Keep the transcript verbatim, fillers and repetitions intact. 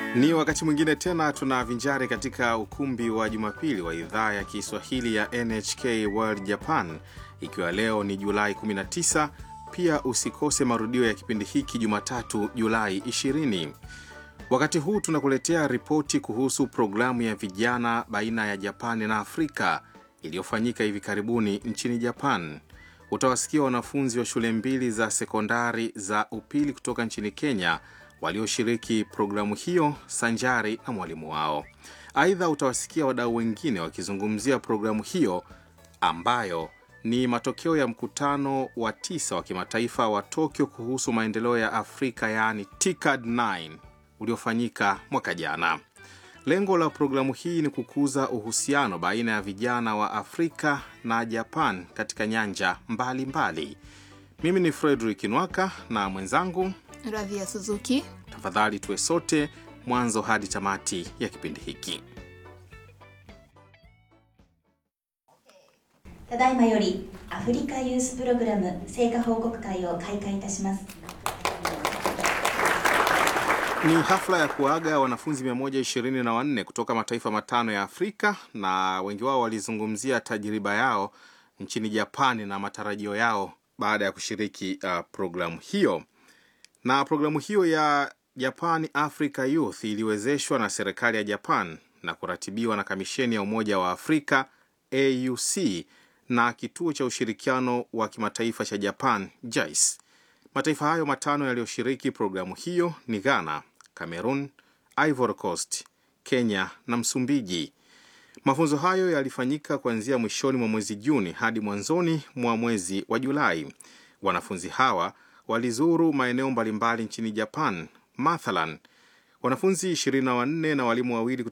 Ni wakati mwingine tena tunavinjari katika ukumbi wa Jumapili wa idhaa ya Kiswahili ya N H K World Japan, ikiwa leo ni Julai kumi na tisa. Pia usikose marudio ya kipindi hiki Jumatatu Julai ishirini. Wakati huu tunakuletea ripoti kuhusu programu ya vijana baina ya Japani na Afrika iliyofanyika hivi karibuni nchini Japan. Utawasikia wanafunzi wa shule mbili za sekondari za upili kutoka nchini Kenya walioshiriki programu hiyo sanjari na mwalimu wao. Aidha utawasikia wadau wengine wakizungumzia programu hiyo ambayo ni matokeo ya mkutano wa tisa wa kimataifa wa Tokyo kuhusu maendeleo ya Afrika, yani T C A D tisa, uliofanyika mwaka jana. Lengo la programu hii ni kukuza uhusiano baina ya vijana wa Afrika na Japan katika nyanja mbali mbali. Mimi ni Frederick Nwaka na mwenzangu Ravia Suzuki. Tafadhali tuwe sote mwanzo hadi tamati ya kipindi hiki. ただいまよりアフリカユースプログラム成果報告会を開会いたします。 Ni hafla ya kuaga wanafunzi mia moja ishirini na wanne kutoka mataifa matano ya Afrika, na wengi wao walizungumzia tajiriba yao nchini Japani na matarajio yao baada ya kushiriki uh, programu hiyo. Na programu hiyo ya Japan Africa Youth iliwezeshwa na serikali ya Japan na kuratibiwa na Kamisheni ya Umoja wa Afrika A U C na Kituo cha Ushirikiano wa Kimataifa cha Japan J I C E. Mataifa hayo matano yaliyoshiriki programu hiyo ni Ghana, Cameroon, Ivory Coast, Kenya na Msumbiji. Mafunzo hayo yalifanyika kuanzia mwishoni mwa mwezi Juni hadi mwanzoni mwa mwezi wa Julai. Wanafunzi hawa walizuru maeneo mbalimbali nchini Japan. Mathalan, wanafunzi ishirini na wanne na walimu wawili